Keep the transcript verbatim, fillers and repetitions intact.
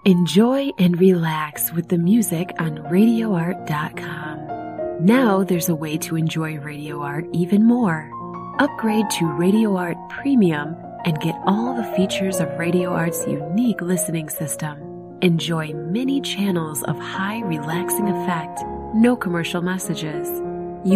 Enjoy and relax with the music on radio art dot com. Now there's a way to enjoy Radio Art even more. Upgrade to Radio Art Premium and get all the features of Radio Art's unique listening system. Enjoy many channels of high relaxing effect, no commercial messages,